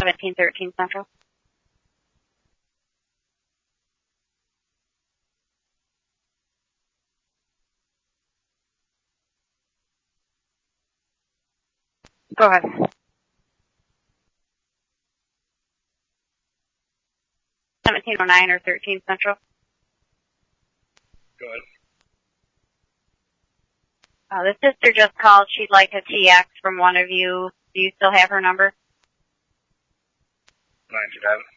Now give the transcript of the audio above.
1713 Central. Go ahead. 1709 or 13 Central. Go ahead. This sister just called. She'd like a TX from one of you. Do you still have her number? 929.